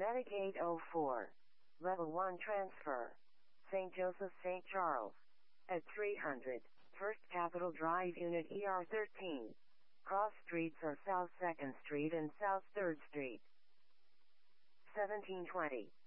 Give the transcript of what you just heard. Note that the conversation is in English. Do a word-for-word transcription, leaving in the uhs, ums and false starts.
Medic eight oh four. Level one transfer. Saint Joseph Saint Charles. At three hundred. First Capitol Drive Unit E R thirteen. Cross streets are South second Street and South third Street. seventeen twenty.